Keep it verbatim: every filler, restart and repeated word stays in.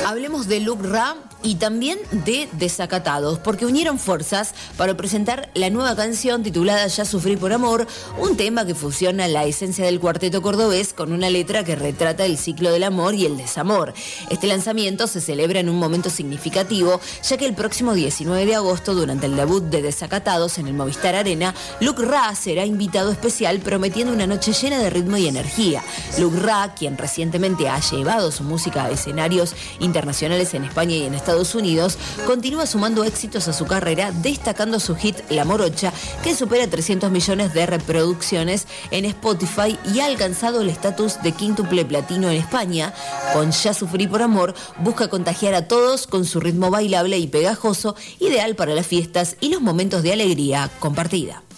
Hablemos de Luc Ra y también de Desacatados, porque unieron fuerzas para presentar la nueva canción titulada Ya sufrí por amor, un tema que fusiona la esencia del cuarteto cordobés con una letra que retrata el ciclo del amor y el desamor. Este lanzamiento se celebra en un momento significativo, ya que el próximo diecinueve de agosto, durante el debut de Desacatados en el Movistar Arena, Luc Ra será invitado especial prometiendo una noche llena de ritmo y energía. Luc Ra, quien recientemente ha llevado su música a escenarios internacionales en España y en Estados Unidos, continúa sumando éxitos a su carrera, destacando su hit La Morocha, que supera trescientos millones de reproducciones en Spotify y ha alcanzado el estatus de quíntuple platino en España. Con Ya sufrí por amor, busca contagiar a todos con su ritmo bailable y pegajoso, ideal para las fiestas y los momentos de alegría compartida.